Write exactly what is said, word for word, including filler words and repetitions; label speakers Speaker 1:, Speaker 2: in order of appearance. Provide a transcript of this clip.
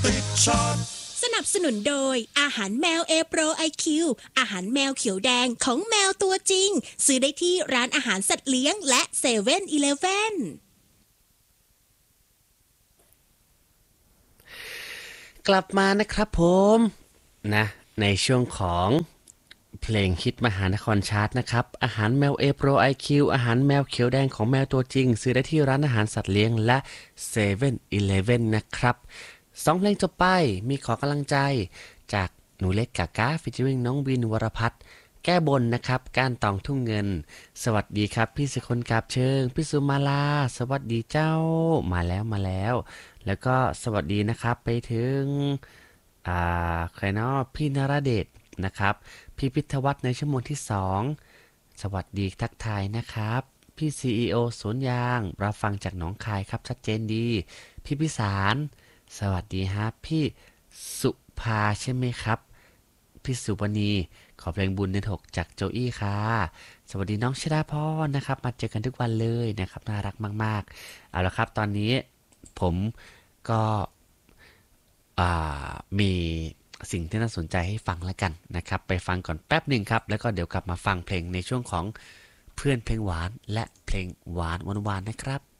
Speaker 1: สนับสนุนโดยอาหารแมวเอโปรไอคิวอาหารแมวเขียวแดงของแมวตัวจริงซื้อได้ที่ร้านอาหารสัตว์เลี้ยงและเซเว่นอีเลฟเว่น
Speaker 2: กลับมานะครับผมนะในช่วงของเพลงฮิตมหานครชาร์ตนะครับอาหารแมวเอโปรไอคิวอาหารแมวเขียวแดงของแมวตัวจริงซื้อได้ที่ร้านอาหารสัตว์เลี้ยงและเซเว่นอีเลฟเว่นนะครับสองเพลงจบไปมีขอกำลังใจจากหนูเล็กกากาฟิชเชอริงน้องวินวรพัฒน์แก้บนนะครับก้านตองทุ่งเงินสวัสดีครับพี่สกลกาบเชิงพี่สุมาลาสวัสดีเจ้ามาแล้วมาแล้วแล้วก็สวัสดีนะครับไปถึงอ่าใครเนาะพี่นราเดชนะครับพี่พิทวัฒน์ในชั่วโมงที่สองสวัสดีทักทายนะครับพี่ ซี อี โอ สวนยางรับฟังจากหนองคายครับชัดเจนดีพี่พิสารสวัสดีฮะพี่สุภาใช่ไหมครับพี่สุวรรณีขอเพลงบุญเดือนหกจากโจอี้ค่ะสวัสดีน้องชดาพรนะครับมาเจอกันทุกวันเลยนะครับน่ารักมากๆเอาละครับตอนนี้ผมก็อ่ามีสิ่งที่น่าสนใจให้ฟังแล้วกันนะครับไปฟังก่อนแป๊บหนึ่งครับแล้วก็เดี๋ยวกลับมาฟังเพลงในช่วงของเพื่อนเพลงหวานและเพลงหวานหวานๆนะครับ